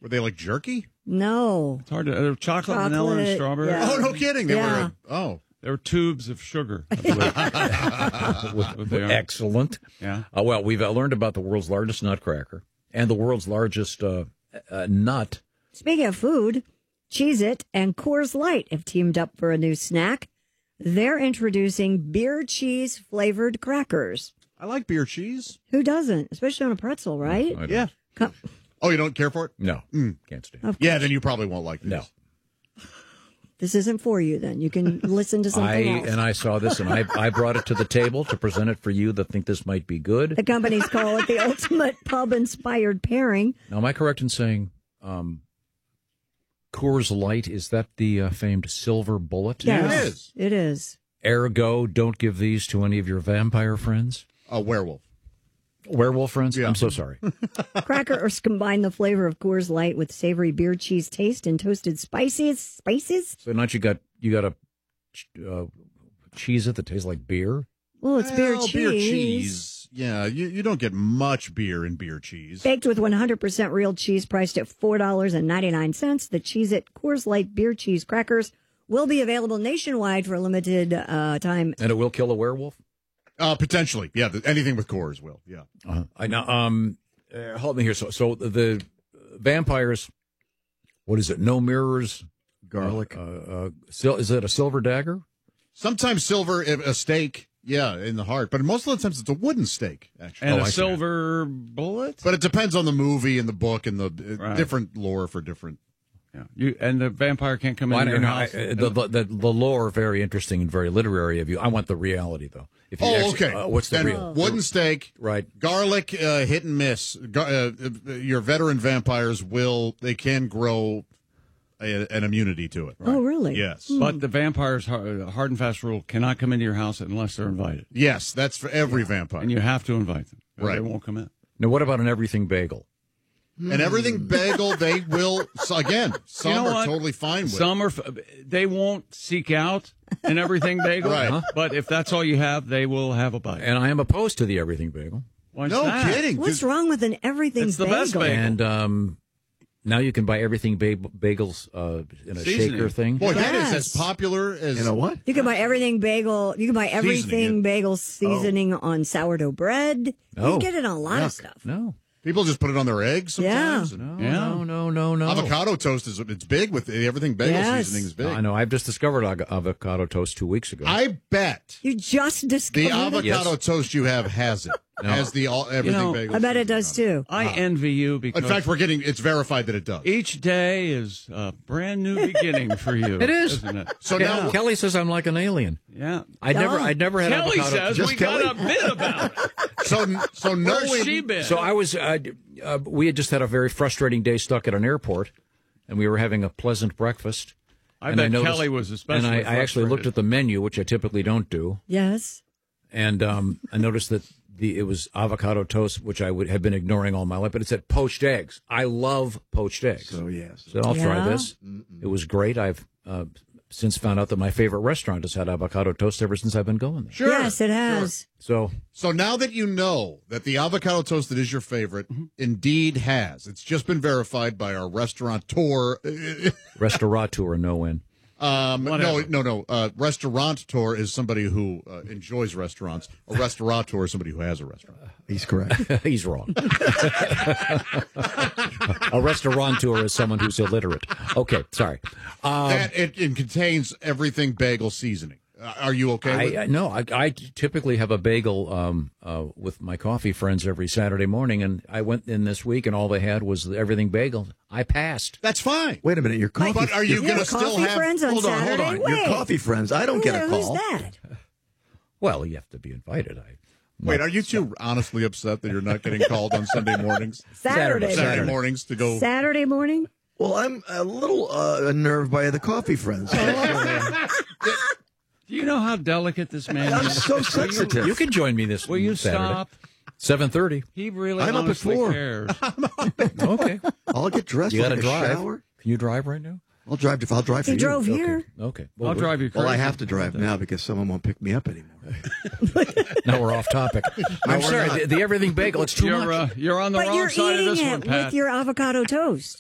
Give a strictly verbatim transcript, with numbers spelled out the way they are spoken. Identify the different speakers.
Speaker 1: Were they like jerky?
Speaker 2: No.
Speaker 3: It's hard to. Uh, chocolate,
Speaker 2: Chocolate,
Speaker 3: vanilla, and strawberry.
Speaker 2: yeah.
Speaker 1: Oh, no kidding. They
Speaker 2: Yeah.
Speaker 1: were. Oh.
Speaker 3: There were tubes of sugar. I believe. What they are.
Speaker 4: Excellent.
Speaker 3: Yeah.
Speaker 4: Uh, well, we've uh, learned about the world's largest nutcracker and the world's largest uh, uh, nut.
Speaker 2: Speaking of food, Cheez-It and Coors Light have teamed up for a new snack. They're introducing beer cheese flavored crackers.
Speaker 1: I like beer cheese.
Speaker 2: Who doesn't? Especially on a pretzel, right?
Speaker 4: I don't-
Speaker 1: Yeah.
Speaker 2: Co-
Speaker 1: Oh, you don't care for it?
Speaker 4: No,
Speaker 1: Mm.
Speaker 4: can't stand.
Speaker 2: Of
Speaker 1: Yeah, then you probably won't like this.
Speaker 4: No.
Speaker 2: This isn't for you then. You can listen to
Speaker 4: I
Speaker 2: something else.
Speaker 4: and I saw this, and I I brought it to the table to present it for you that think this might be good.
Speaker 2: The companies call it the ultimate pub-inspired pairing.
Speaker 4: Now, am I correct in saying um, Coors Light, is that the uh, famed silver bullet?
Speaker 2: Yes,
Speaker 1: it is.
Speaker 2: It is.
Speaker 4: Ergo, don't give these to any of your vampire friends.
Speaker 1: A werewolf.
Speaker 4: Werewolf friends?
Speaker 1: Yeah.
Speaker 4: I'm so sorry.
Speaker 2: Crackers combine the flavor of Coors Light with savory beer cheese taste and toasted spices. Spices?
Speaker 4: So now you got you got a uh, cheese it that tastes like beer.
Speaker 2: Well, it's beer
Speaker 1: Well,
Speaker 2: cheese.
Speaker 1: Beer cheese. Yeah, you, you don't get much beer in beer cheese.
Speaker 2: Baked with one hundred percent real cheese, priced at four dollars and ninety-nine cents. The Cheez-It Coors Light beer cheese crackers will be available nationwide for a limited uh, time.
Speaker 4: And it will kill a werewolf?
Speaker 1: Uh, potentially. Yeah, the, anything with Coors will. Yeah.
Speaker 4: Uh-huh. I now um uh, help me here. So so the, the vampires, what is it? No mirrors,
Speaker 5: Garlic.
Speaker 4: Uh, uh, sil- is it a silver dagger?
Speaker 1: Sometimes silver, a a stake, yeah, in the heart. But most of the times it's a wooden stake, actually.
Speaker 3: And
Speaker 4: Oh,
Speaker 3: a
Speaker 4: I see.
Speaker 3: silver bullet.
Speaker 1: But it depends on the movie and the book and the uh,
Speaker 3: Right.
Speaker 1: different lore for different.
Speaker 3: Yeah. You and the vampire can't come
Speaker 4: Well, I
Speaker 3: into
Speaker 4: don't
Speaker 3: your
Speaker 4: know. I,
Speaker 3: house.
Speaker 4: uh, the, the, the the lore very interesting and very literary of you. I want the reality though. If you
Speaker 1: Oh,
Speaker 4: actually-
Speaker 1: okay.
Speaker 4: uh, what's the
Speaker 1: then
Speaker 4: real?
Speaker 1: wooden stake,
Speaker 4: Right.
Speaker 1: garlic, uh, hit and miss. Gar- uh, uh, your veteran vampires will, they can grow a, an immunity to it.
Speaker 2: Oh, really?
Speaker 1: Yes.
Speaker 3: But the vampires' hard, hard and fast rule cannot come into your house unless they're invited,
Speaker 1: Yes, that's for every vampire.
Speaker 3: and you have to invite them. Or
Speaker 1: Right.
Speaker 3: They won't come in.
Speaker 4: Now, what about an everything bagel?
Speaker 1: And everything bagel, they will, so again, some
Speaker 3: You know
Speaker 1: are
Speaker 3: what?
Speaker 1: totally fine with.
Speaker 3: Some are. f- They won't seek out an everything bagel.
Speaker 1: Right. Huh?
Speaker 3: But if that's all you have, they will have a bite.
Speaker 4: And I am opposed to the everything bagel.
Speaker 3: Why's
Speaker 1: No
Speaker 3: that?
Speaker 1: kidding.
Speaker 2: What's wrong with an everything
Speaker 3: It's the
Speaker 2: bagel?
Speaker 3: best bagel.
Speaker 4: And um, now you can buy everything ba- bagels uh, in a
Speaker 3: Seasoning.
Speaker 4: shaker thing.
Speaker 1: Boy, that is
Speaker 2: Yes.
Speaker 1: as popular as.
Speaker 5: You know what?
Speaker 2: You can buy everything bagel. You can buy everything
Speaker 1: Seasoning it.
Speaker 2: bagel seasoning on sourdough bread. You
Speaker 4: Oh.
Speaker 2: can get it on a lot of
Speaker 4: Yuck.
Speaker 2: stuff.
Speaker 4: No.
Speaker 1: People just put it on their eggs sometimes.
Speaker 4: No,
Speaker 3: Yeah.
Speaker 4: no, no, no, no.
Speaker 1: Avocado toast is it's big with everything bagel
Speaker 2: Yes.
Speaker 1: seasoning is big.
Speaker 4: I know. I've just discovered ag- avocado toast two weeks ago.
Speaker 1: I bet
Speaker 2: You just
Speaker 1: the
Speaker 2: discovered it?
Speaker 1: avocado
Speaker 4: Yes.
Speaker 1: toast you have has it.
Speaker 4: No.
Speaker 1: Has the all everything
Speaker 3: know,
Speaker 1: bagel.
Speaker 2: I bet it does
Speaker 1: seasoning
Speaker 2: too.
Speaker 3: I envy you because
Speaker 1: on it. In fact, we're getting it's verified that it does.
Speaker 3: each day is a brand new beginning for you.
Speaker 4: It is.
Speaker 3: isn't it?
Speaker 1: So
Speaker 4: Ke-
Speaker 1: now
Speaker 4: Kelly says I'm like an alien.
Speaker 3: Yeah.
Speaker 4: I'd never,
Speaker 2: Oh.
Speaker 4: I'd never had
Speaker 3: Kelly
Speaker 4: avocado.
Speaker 3: says
Speaker 5: Just
Speaker 3: we
Speaker 5: Kelly?
Speaker 3: got a bit about it.
Speaker 1: so so
Speaker 3: Where's
Speaker 1: knowing
Speaker 3: she been?
Speaker 4: So I was, uh, uh, we had just had a very frustrating day stuck at an airport, and we were having a pleasant breakfast.
Speaker 3: I
Speaker 4: and
Speaker 3: bet
Speaker 4: noticed-
Speaker 3: Kelly was especially
Speaker 4: And I, I actually looked at the menu, which I typically don't do,
Speaker 2: Yes.
Speaker 4: and um, I noticed that the it was avocado toast, which I would have been ignoring all my life, but it said poached eggs. I love poached eggs.
Speaker 5: So, yes.
Speaker 4: So I'll try
Speaker 2: Yeah?
Speaker 4: this. It was great. I've uh, since found out that my favorite restaurant has had avocado toast ever since I've been going there.
Speaker 1: Sure.
Speaker 2: Yes, it has.
Speaker 4: So
Speaker 1: So now that you know that the avocado toast that is your favorite indeed has, it's just been verified by our restaurateur.
Speaker 4: restaurateur, no win.
Speaker 1: Um, no,
Speaker 3: Whatever.
Speaker 1: no, no. Uh, restaurateur is somebody who uh, enjoys restaurants. A restaurateur is somebody who has a restaurant.
Speaker 5: He's correct.
Speaker 4: He's wrong. A restaurateur is someone who's illiterate. Okay, sorry. Um,
Speaker 1: that it, it contains everything bagel seasoning. Uh, are you okay with
Speaker 4: I,
Speaker 1: it?
Speaker 4: I no, I, I typically have a bagel um, uh, with my coffee friends every Saturday morning, and I went in this week, and all they had was the everything bagel. I passed.
Speaker 1: That's fine.
Speaker 5: Wait a minute. Your coffee.
Speaker 1: But are you
Speaker 2: You
Speaker 1: going to
Speaker 2: have
Speaker 1: still
Speaker 2: coffee
Speaker 1: have?
Speaker 2: friends on
Speaker 5: hold on, hold
Speaker 2: Saturday?
Speaker 5: on.
Speaker 2: Wait.
Speaker 5: Your coffee friends. I don't get a
Speaker 2: Who-
Speaker 5: call.
Speaker 2: Who's that?
Speaker 4: Well, you have to be invited. I
Speaker 1: Wait, are you two honestly upset that you're not getting called on Sunday mornings,
Speaker 2: Saturday.
Speaker 4: Saturday.
Speaker 1: Saturday mornings to go?
Speaker 2: Saturday morning?
Speaker 5: Well, I'm a little uh, unnerved by the coffee friends.
Speaker 3: Do you know how delicate this man
Speaker 5: I'm
Speaker 3: is?
Speaker 5: so sensitive.
Speaker 4: You can join me this.
Speaker 3: Will you
Speaker 4: Saturday.
Speaker 3: stop?
Speaker 4: Seven thirty.
Speaker 3: He really
Speaker 5: I'm up at
Speaker 3: honestly
Speaker 5: four.
Speaker 3: cares.
Speaker 4: Okay.
Speaker 5: I'll get dressed.
Speaker 4: You
Speaker 5: I'll
Speaker 4: got to
Speaker 5: take a
Speaker 4: drive.
Speaker 5: shower.
Speaker 4: Can you drive right now?
Speaker 5: I'll drive. To, I'll drive for
Speaker 2: He
Speaker 5: you.
Speaker 2: drove here.
Speaker 4: Okay.
Speaker 3: I'll
Speaker 4: we're-
Speaker 3: drive you crazy.
Speaker 5: Well, I have to drive now because someone won't pick me up anymore.
Speaker 4: Now we're off topic. I'm
Speaker 5: we're
Speaker 4: sorry.
Speaker 5: not.
Speaker 4: The, the everything bagel. It's too
Speaker 3: You're,
Speaker 4: much.
Speaker 3: uh, you're on the
Speaker 2: But
Speaker 3: wrong
Speaker 2: you're
Speaker 3: side of
Speaker 2: eating
Speaker 3: this
Speaker 2: it
Speaker 3: one, Pat.
Speaker 2: with your avocado toast.